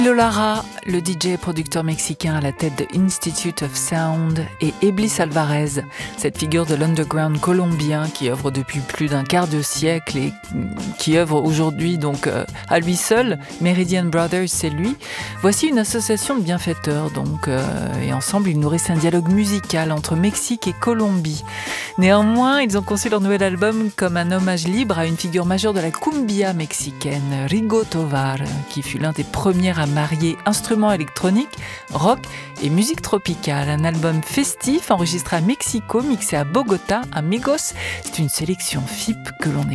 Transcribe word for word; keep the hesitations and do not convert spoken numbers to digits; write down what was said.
Lilo Lara, le D J et producteur mexicain à la tête de Institute of Sound, et Eblis Alvarez, cette figure de l'underground colombien qui œuvre depuis plus d'un quart de siècle et qui œuvre aujourd'hui donc euh, à lui seul. Meridian Brothers, c'est lui. Voici une association de bienfaiteurs donc, euh, et ensemble ils nourrissent un dialogue musical entre Mexique et Colombie. Néanmoins, ils ont conçu leur nouvel album comme un hommage libre à une figure majeure de la cumbia mexicaine, Rigo Tovar, qui fut l'un des premiers à marier instruments électroniques, rock et musique tropicale. Un album festif enregistré à Mexico, mixé à Bogota. Amigos, c'est une sélection F I P que l'on